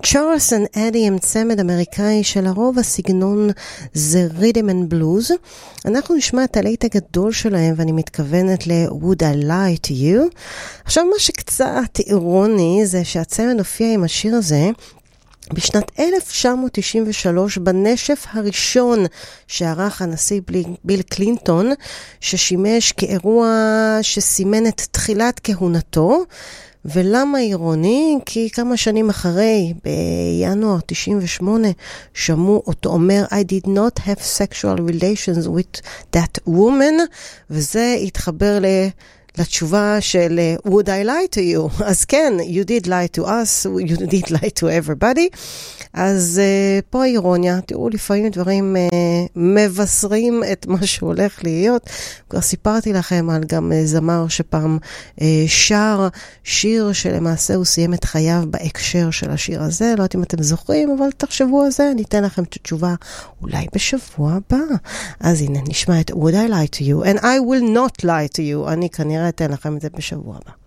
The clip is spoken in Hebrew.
צ'ארלס אנד אדי הם צמד אמריקאי שלרוב הסגנון זה ריתם אנד בלוז. אנחנו נשמע את הלהיט הגדול שלהם, ואני מתכוונת ל-Would I Lie to You. עכשיו, מה שקצת אירוני זה שהצמד הופיע עם השיר הזה בשנת 1993 בנשף הראשון שערך הנשיא ביל קלינטון, ששימש כאירוע שסימן את תחילת כהונתו. ולמה אירוני? כי כמה שנים אחרי, בינואר 98, שמעו אותו אומר, I did not have sexual relations with that woman, וזה התחבר לתשובה של Would I lie to you? אז כן, you did lie to us, you did lie to everybody. אז פה האירוניה, תראו לפעמים דברים מבשרים את מה שהולך להיות. כבר סיפרתי לכם על גם זמר שפעם שר שיר שלמעשה הוא סיים את חייו בהקשר של השיר הזה. לא יודעת אם אתם זוכרים, אבל תחשבו על זה, אני אתן לכם את התשובה אולי בשבוע הבא. אז הנה, נשמע את Would I lie to you? And I will not lie to you. אני כנראה אתן לכם את זה בשבוע הבא.